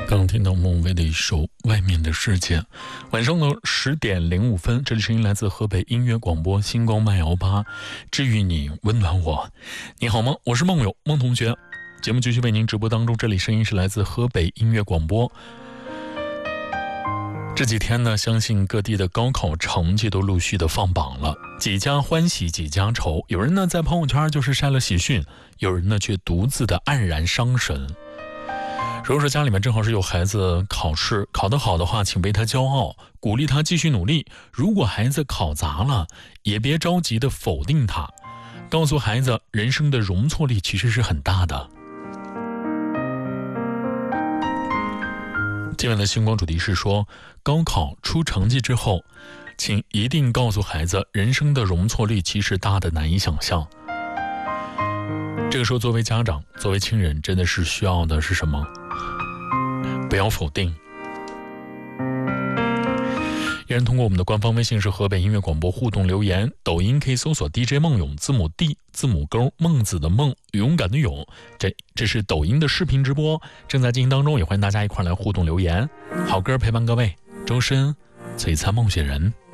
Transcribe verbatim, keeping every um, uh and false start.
刚听到孟薇的一首《外面的世界》。晚上的十点零五分，这里声音来自河北音乐广播星光慢摇吧，治愈你，温暖我。你好吗？我是梦友孟同学。节目继续为您直播当中，这里声音是来自河北音乐广播。这几天呢，相信各地的高考成绩都陆续的放榜了，几家欢喜几家愁。有人呢在朋友圈就是晒了喜讯，有人呢却独自的黯然伤神。如果说家里面正好是有孩子考试考得好的话，请为他骄傲，鼓励他继续努力。如果孩子考砸了，也别着急的否定他，告诉孩子人生的容错率其实是很大的。今晚的星光主题是说，高考出成绩之后，请一定告诉孩子人生的容错率其实大的难以想象。这个时候作为家长，作为亲人，真的是需要的是什么？不要否定。依然通过我们的官方微信是河北音乐广播互动留言，抖音可以搜索 D J 孟勇，字母 D 字母勾孟子的孟，勇敢的勇。这这是抖音的视频直播正在进行当中，也欢迎大家一块来互动留言。好歌陪伴各位，周深璀璨梦雪人。